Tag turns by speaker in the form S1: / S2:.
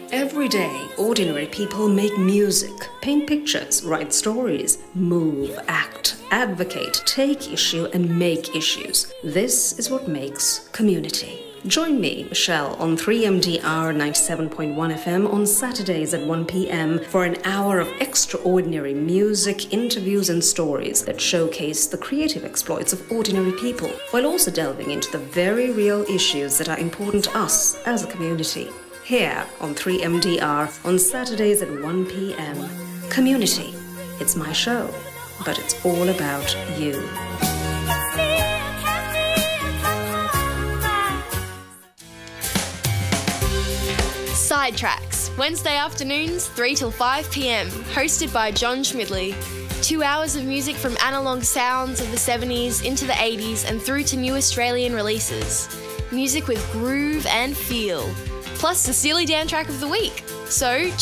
S1: Every day, ordinary people make music, paint pictures, write stories, move, act, advocate, take issue, and make issues. This is what makes community. Join me, Michelle, on 3MDR 97.1 FM on Saturdays at 1 p.m. for an hour of extraordinary music, interviews, and stories that showcase the creative exploits of ordinary people, while also delving into the very real issues that are important to us as a community. Here on 3MDR on Saturdays at 1 p.m. Community. It's my show, but it's all about you.
S2: Sidetracks, Wednesday afternoons, 3 till 5 p.m, hosted by John Schmidley. 2 hours of music from analog sounds of the 70s into the 80s and through to new Australian releases. Music with groove and feel. Plus the Steely Dan track of the week. So